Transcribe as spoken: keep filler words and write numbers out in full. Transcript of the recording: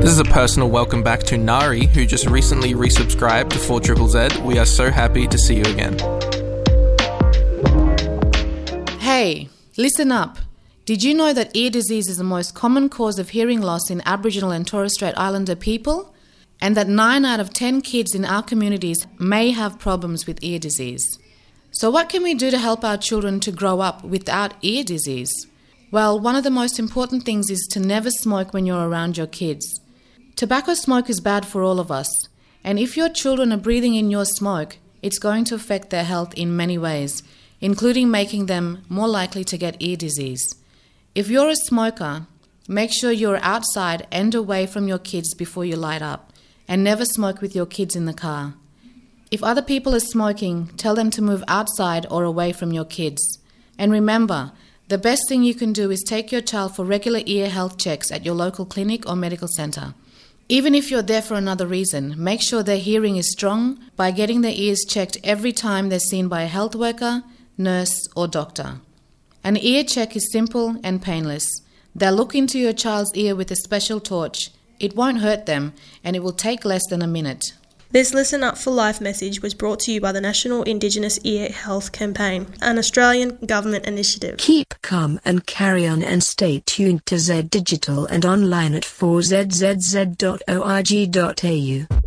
This is a personal welcome back to Nari, who just recently resubscribed to four Z Z Z. We are so happy to see you again. Hey, listen up. Did you know that ear disease is the most common cause of hearing loss in Aboriginal and Torres Strait Islander people? And that nine out of ten kids in our communities may have problems with ear disease. So what can we do to help our children to grow up without ear disease? Well, one of the most important things is to never smoke when you're around your kids. Tobacco smoke is bad for all of us, and if your children are breathing in your smoke, it's going to affect their health in many ways, including making them more likely to get ear disease. If you're a smoker, make sure you're outside and away from your kids before you light up, and never smoke with your kids in the car. If other people are smoking, tell them to move outside or away from your kids. And remember, the best thing you can do is take your child for regular ear health checks at your local clinic or medical centre. Even if you're there for another reason, make sure their hearing is strong by getting their ears checked every time they're seen by a health worker, nurse or doctor. An ear check is simple and painless. They'll look into your child's ear with a special torch. It won't hurt them and it will take less than a minute. This Listen Up for Life message was brought to you by the National Indigenous Ear Health Campaign, an Australian government initiative. Keep calm and carry on, and stay tuned to Z Digital and online at four Z Z Z dot org dot A U.